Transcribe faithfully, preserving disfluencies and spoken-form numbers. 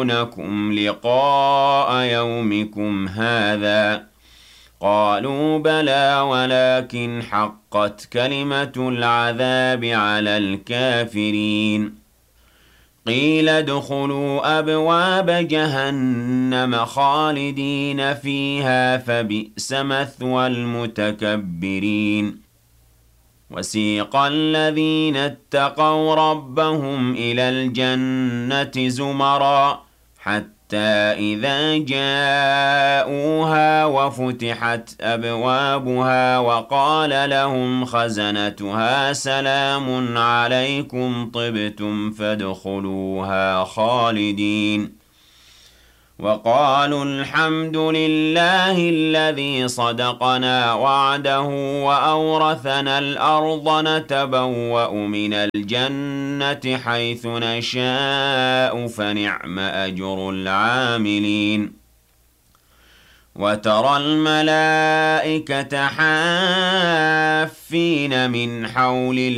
لكم لقاء يومكم هذا قالوا بلى ولكن حقت كلمة العذاب على الكافرين قيل ادخلوا أبواب جهنم خالدين فيها فبئس مثوى المتكبرين وسيق الذين اتقوا ربهم إلى الجنة زمرا حتى إذا جاءوها وفتحت أبوابها وقال لهم خزنتها سلام عليكم طبتم فادخلوها خالدين وقالوا الحمد لله الذي صدقنا وعده وأورثنا الأرض نتبوأ من الجنة حيث نشاء فنعم أجر العاملين وترى الملائكة حافين من حول